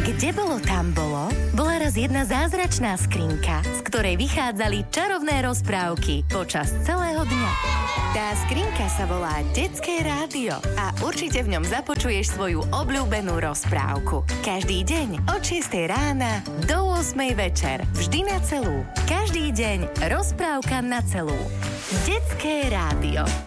Kde bolo, tam bolo, bola raz jedna zázračná skrinka, z ktorej vychádzali čarovné rozprávky počas celého dňa. Tá skrinka sa volá Detské rádio a určite v ňom započuješ svoju obľúbenú rozprávku. Každý deň od 6 rána do 8 večer. Vždy na celú. Každý deň rozprávka na celú. Detské rádio.